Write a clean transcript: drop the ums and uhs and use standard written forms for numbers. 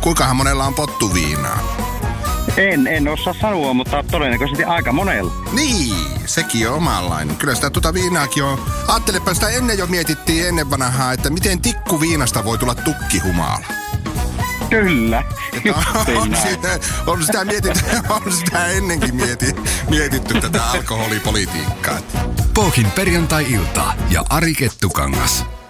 Kuinkahan monella on pottuviinaa? En osaa sanoa, mutta todennäköisesti aika monella. Niin, sekin on omanlainen. Kyllä sitä viinaakin on. Ajattelepa, sitä ennen jo mietittiin ennen vanhaa, että miten tikku viinasta voi tulla tukkihumaala. Kyllä. On sitä ennenkin mietitty tätä alkoholipolitiikkaa. Pohkin perjantai-iltaa ja Ari Kettukangas.